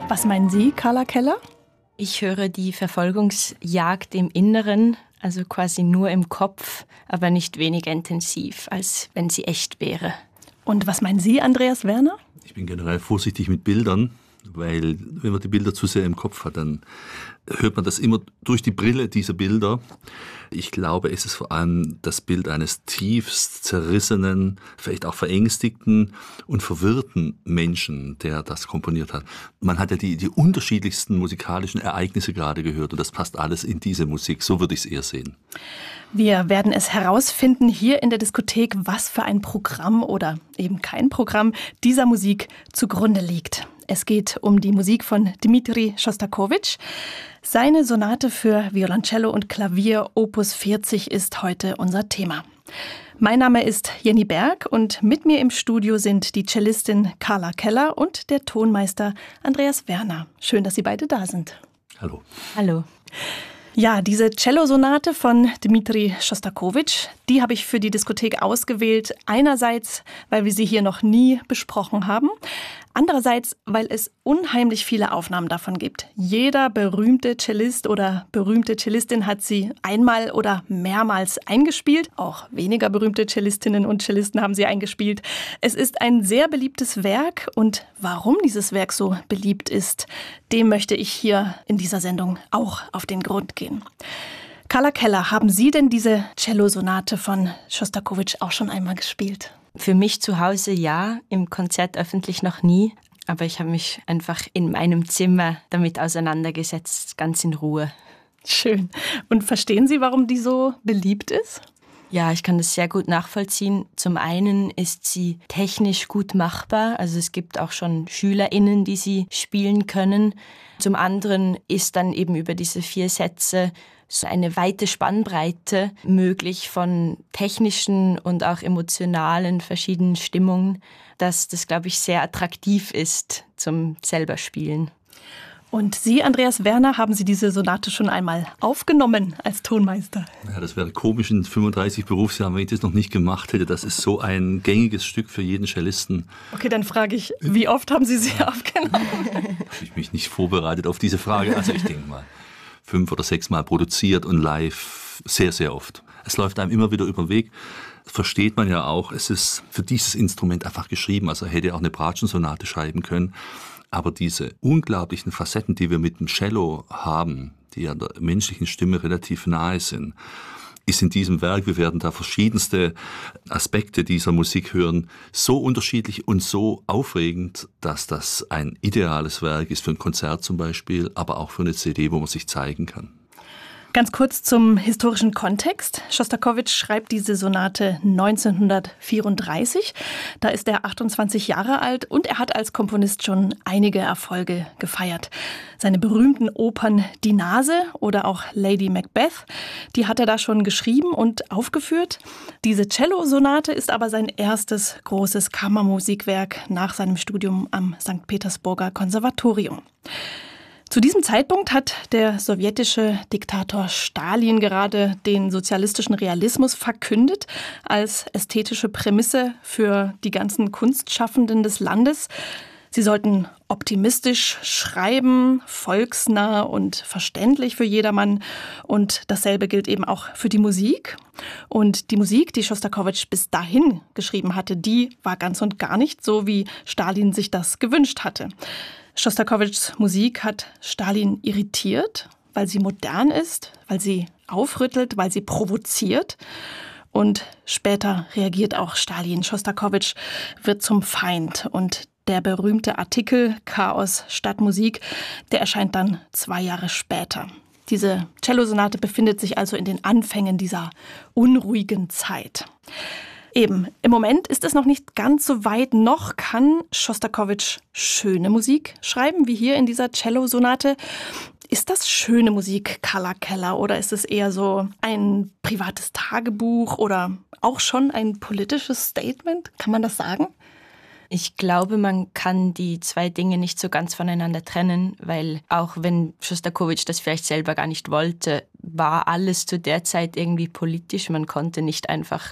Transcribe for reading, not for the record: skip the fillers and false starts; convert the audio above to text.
Was meinen Sie, Carla Keller? Ich höre die Verfolgungsjagd im Inneren, also quasi nur im Kopf, aber nicht weniger intensiv, als wenn sie echt wäre. Und was meinen Sie, Andreas Werner? Ich bin generell vorsichtig mit Bildern, weil wenn man die Bilder zu sehr im Kopf hat, dann hört man das immer durch die Brille dieser Bilder. Ich glaube, es ist vor allem das Bild eines tiefst zerrissenen, vielleicht auch verängstigten und verwirrten Menschen, der das komponiert hat. Man hat ja die unterschiedlichsten musikalischen Ereignisse gerade gehört und das passt alles in diese Musik. So würde ich es eher sehen. Wir werden es herausfinden hier in der Diskothek, was für ein Programm oder eben kein Programm dieser Musik zugrunde liegt. Es geht um die Musik von Dmitri Schostakowitsch. Seine Sonate für Violoncello und Klavier Opus 40 ist heute unser Thema. Mein Name ist Jenny Berg und mit mir im Studio sind die Cellistin Carla Keller und der Tonmeister Andreas Werner. Schön, dass Sie beide da sind. Hallo. Hallo. Ja, diese Cellosonate von Dmitri Schostakowitsch, die habe ich für die Diskothek ausgewählt. Einerseits, weil wir sie hier noch nie besprochen haben. Andererseits, weil es unheimlich viele Aufnahmen davon gibt. Jeder berühmte Cellist oder berühmte Cellistin hat sie einmal oder mehrmals eingespielt. Auch weniger berühmte Cellistinnen und Cellisten haben sie eingespielt. Es ist ein sehr beliebtes Werk und warum dieses Werk so beliebt ist, dem möchte ich hier in dieser Sendung auch auf den Grund gehen. Carla Keller, haben Sie denn diese Cellosonate von Schostakowitsch auch schon einmal gespielt? Für mich zu Hause ja, im Konzert öffentlich noch nie. Aber ich habe mich einfach in meinem Zimmer damit auseinandergesetzt, ganz in Ruhe. Schön. Und verstehen Sie, warum die so beliebt ist? Ja, ich kann das sehr gut nachvollziehen. Zum einen ist sie technisch gut machbar. Also es gibt auch schon SchülerInnen, die sie spielen können. Zum anderen ist dann eben über diese 4 Sätze so eine weite Spannbreite möglich von technischen und auch emotionalen verschiedenen Stimmungen, dass das, glaube ich, sehr attraktiv ist zum selber Spielen. Und Sie, Andreas Werner, haben Sie diese Sonate schon einmal aufgenommen als Tonmeister? Ja, das wäre komisch in 35 Berufsjahren, wenn ich das noch nicht gemacht hätte. Das ist so ein gängiges Stück für jeden Cellisten. Okay, dann frage ich, wie oft haben Sie sie aufgenommen? Habe ich mich nicht vorbereitet auf diese Frage. Also ich denke mal 5 oder 6 Mal produziert und live sehr, sehr oft. Es läuft einem immer wieder über den Weg. Versteht man ja auch, es ist für dieses Instrument einfach geschrieben. Also er hätte auch eine Bratschensonate schreiben können. Aber diese unglaublichen Facetten, die wir mit dem Cello haben, die ja der menschlichen Stimme relativ nahe sind, ist in diesem Werk, wir werden da verschiedenste Aspekte dieser Musik hören, so unterschiedlich und so aufregend, dass das ein ideales Werk ist für ein Konzert zum Beispiel, aber auch für eine CD, wo man sich zeigen kann. Ganz kurz zum historischen Kontext. Schostakowitsch schreibt diese Sonate 1934. Da ist er 28 Jahre alt und er hat als Komponist schon einige Erfolge gefeiert. Seine berühmten Opern Die Nase oder auch Lady Macbeth, die hat er da schon geschrieben und aufgeführt. Diese Cello-Sonate ist aber sein erstes großes Kammermusikwerk nach seinem Studium am St. Petersburger Konservatorium. Zu diesem Zeitpunkt hat der sowjetische Diktator Stalin gerade den sozialistischen Realismus verkündet als ästhetische Prämisse für die ganzen Kunstschaffenden des Landes. Sie sollten optimistisch schreiben, volksnah und verständlich für jedermann. Und dasselbe gilt eben auch für die Musik. Und die Musik, die Schostakowitsch bis dahin geschrieben hatte, die war ganz und gar nicht so, wie Stalin sich das gewünscht hatte. Schostakowitschs Musik hat Stalin irritiert, weil sie modern ist, weil sie aufrüttelt, weil sie provoziert. Und später reagiert auch Stalin. Schostakowitsch wird zum Feind. Und der berühmte Artikel Chaos statt Musik, der erscheint dann 2 Jahre später. Diese Cellosonate befindet sich also in den Anfängen dieser unruhigen Zeit. Eben, im Moment ist es noch nicht ganz so weit, noch kann Schostakowitsch schöne Musik schreiben, wie hier in dieser Cellosonate. Ist das schöne Musik, Carla Keller, oder ist es eher so ein privates Tagebuch oder auch schon ein politisches Statement? Kann man das sagen? Ich glaube, man kann die 2 Dinge nicht so ganz voneinander trennen, weil auch wenn Schostakowitsch das vielleicht selber gar nicht wollte, war alles zu der Zeit irgendwie politisch. Man konnte nicht einfach